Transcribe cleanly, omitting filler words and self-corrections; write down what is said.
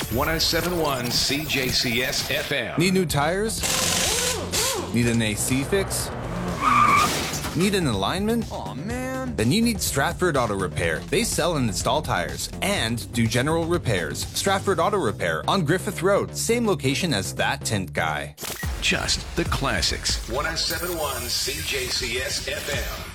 1071 CJCS FM. Need new tires? Need an AC fix? Need an alignment? Aw, man. Then you need Stratford Auto Repair. They sell and install tires and do general repairs. Stratford Auto Repair on Griffith Road, same location as that tint guy. Just the classics. 1071 CJCS FM.